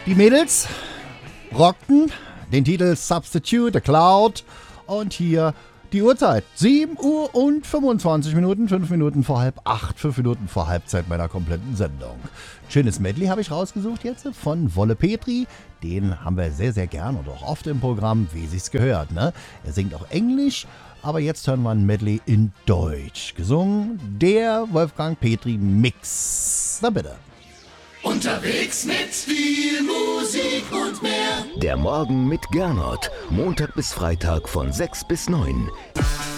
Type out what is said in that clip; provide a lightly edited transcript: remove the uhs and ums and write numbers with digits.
Die Mädels rockten den Titel Substitute, The Cloud. Und hier die Uhrzeit. 7 Uhr und 25 Minuten, 5 Minuten vor halb 8, 5 Minuten vor Halbzeit meiner kompletten Sendung. Schönes Medley habe ich rausgesucht jetzt von Wolle Petri. Den haben wir sehr, sehr gern und auch oft im Programm, wie sich's gehört. Ne? Er singt auch Englisch, aber jetzt hören wir ein Medley in Deutsch. Gesungen der Wolfgang Petri Mix. Na bitte. Unterwegs mit viel Musik und mehr. Der Morgen mit Gernot. Montag bis Freitag von 6 bis 9.